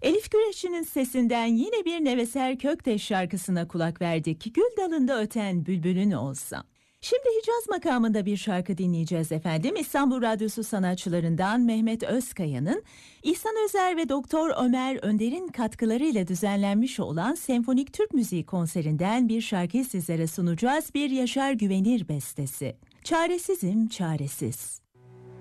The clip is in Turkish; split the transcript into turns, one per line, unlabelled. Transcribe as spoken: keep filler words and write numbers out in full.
Elif Güreşçi'nin sesinden yine bir Neveser Kökteş şarkısına kulak verdik. Gül dalında öten bülbülün olsam. Şimdi Hicaz makamında bir şarkı dinleyeceğiz efendim. İstanbul Radyosu sanatçılarından Mehmet Özkaya'nın İhsan Özer ve Doktor Ömer Önder'in katkılarıyla düzenlenmiş olan Senfonik Türk Müziği konserinden bir şarkıyı sizlere sunacağız. Bir Yaşar Güvenir bestesi. Çaresizim çaresiz.